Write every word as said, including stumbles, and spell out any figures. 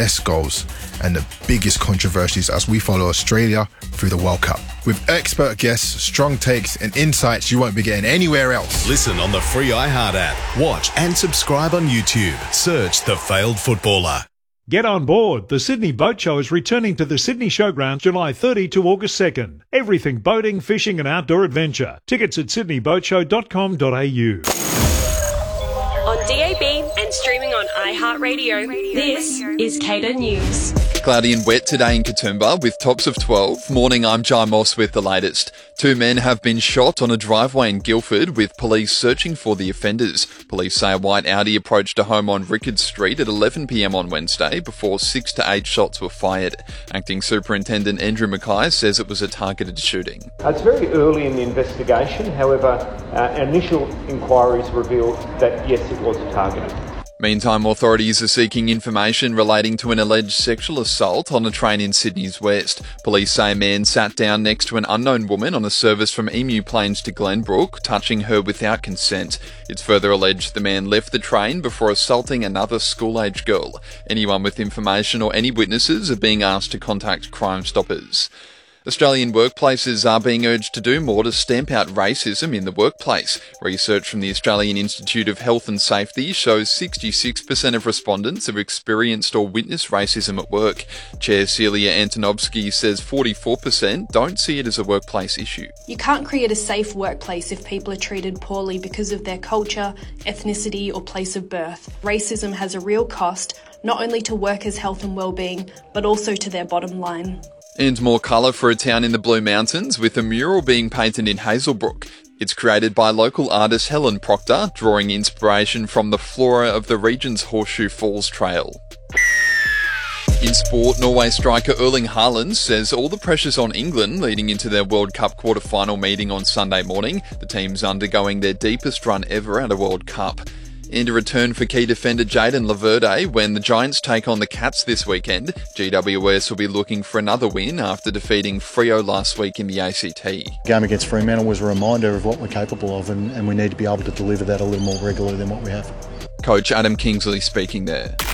best goals and the biggest controversies as we follow Australia through the World Cup. With expert guests, strong takes and insights you won't be getting anywhere else. Listen on the free iHeart app. Watch and subscribe on YouTube. Search The Failed Footballer. Get on board. The Sydney Boat Show is returning to the Sydney Showgrounds July thirtieth to August second. Everything boating, fishing and outdoor adventure. Tickets at sydney boat show dot com dot a u. On D A B and streaming on iHeartRadio, this is Cater News. Cloudy and wet today in Katoomba with tops of twelve. Morning, I'm Jai Moss with the latest. Two men have been shot on a driveway in Guildford with police searching for the offenders. Police say a white Audi approached a home on Rickards Street at eleven p m on Wednesday before six to eight shots were fired. Acting Superintendent Andrew Mackay says it was a targeted shooting. It's very early in the investigation. However, uh, initial inquiries revealed that yes, it was targeted. Meantime, authorities are seeking information relating to an alleged sexual assault on a train in Sydney's west. Police say a man sat down next to an unknown woman on a service from Emu Plains to Glenbrook, touching her without consent. It's further alleged the man left the train before assaulting another school-age girl. Anyone with information or any witnesses are being asked to contact Crime Stoppers. Australian workplaces are being urged to do more to stamp out racism in the workplace. Research from the Australian Institute of Health and Safety shows sixty-six percent of respondents have experienced or witnessed racism at work. Chair Celia Antonovsky says forty-four percent don't see it as a workplace issue. You can't create a safe workplace if people are treated poorly because of their culture, ethnicity or place of birth. Racism has a real cost, not only to workers' health and well-being, but also to their bottom line. And more colour for a town in the Blue Mountains with a mural being painted in Hazelbrook. It's created by local artist Helen Proctor, drawing inspiration from the flora of the region's Horseshoe Falls Trail. In sport, Norway striker Erling Haaland says all the pressure's on England leading into their World Cup quarter-final meeting on Sunday morning. The team's undergoing their deepest run ever at a World Cup. And a return for key defender Jayden Laverde when the Giants take on the Cats this weekend. G W S will be looking for another win after defeating Freo last week in the A C T. Game against Fremantle was a reminder of what we're capable of, and, and we need to be able to deliver that a little more regularly than what we have. Coach Adam Kingsley speaking there.